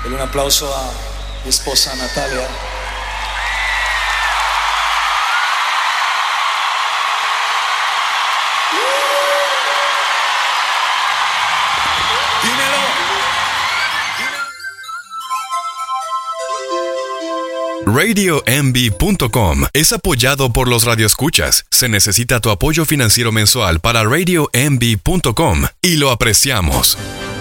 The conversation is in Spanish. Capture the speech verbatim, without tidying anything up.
Denle un aplauso a mi esposa Natalia. Radio M V punto com es apoyado por los radioescuchas. Se necesita tu apoyo financiero mensual para Radio M V punto com y lo apreciamos.